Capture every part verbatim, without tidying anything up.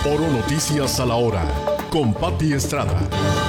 Oro Noticias a la Hora, con Pati Estrada.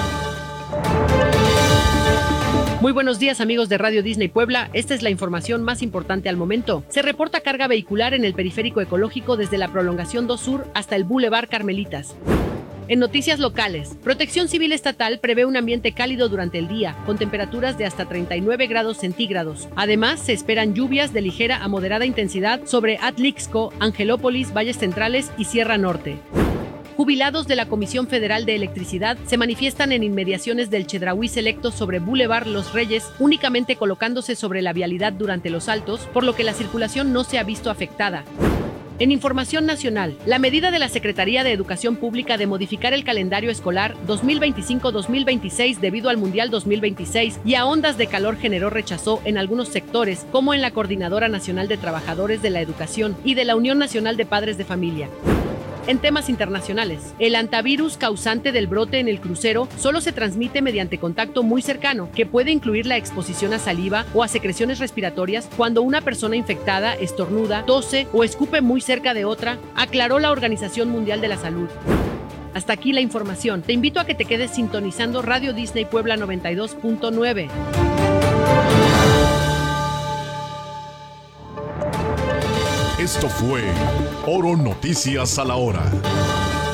Muy buenos días, amigos de Radio Disney Puebla. Esta es la información más importante al momento. Se reporta carga vehicular en el periférico ecológico desde la prolongación dos Sur hasta el Boulevard Carmelitas. En noticias locales, Protección Civil Estatal prevé un ambiente cálido durante el día, con temperaturas de hasta treinta y nueve grados centígrados. Además, se esperan lluvias de ligera a moderada intensidad sobre Atlixco, Angelópolis, Valles Centrales y Sierra Norte. Jubilados de la Comisión Federal de Electricidad se manifiestan en inmediaciones del Chedraui Selecto sobre Boulevard Los Reyes, únicamente colocándose sobre la vialidad durante los altos, por lo que la circulación no se ha visto afectada. En información nacional, la medida de la Secretaría de Educación Pública de modificar el calendario escolar dos mil veinticinco dos mil veintiséis debido al Mundial dos mil veintiséis y a ondas de calor generó rechazo en algunos sectores, como en la Coordinadora Nacional de Trabajadores de la Educación y de la Unión Nacional de Padres de Familia. En temas internacionales, el antivirus causante del brote en el crucero solo se transmite mediante contacto muy cercano, que puede incluir la exposición a saliva o a secreciones respiratorias cuando una persona infectada estornuda, tose o escupe muy cerca de otra, aclaró la Organización Mundial de la Salud. Hasta aquí la información. Te invito a que te quedes sintonizando Radio Disney Puebla noventa y dos punto nueve. Esto fue Oro Noticias a la Hora.